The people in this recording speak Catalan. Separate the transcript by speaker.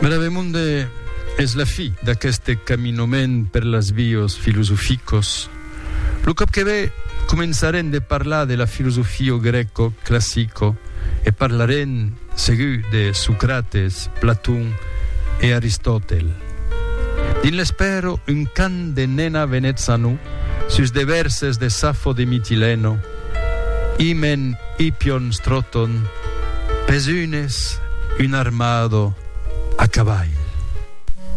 Speaker 1: Meravemunde és la fi d'aquest caminament per les vies filosoficos. Lo cop que ve començarem de parlar de la filosofia greco-classico e parlarem segur de Socrates, Platón e Aristotel. Din l'espero un cant de nena venezzano sus de verses de Safo de Mitileno, Imen Ipion Stroton, pesunes un armado a cavall.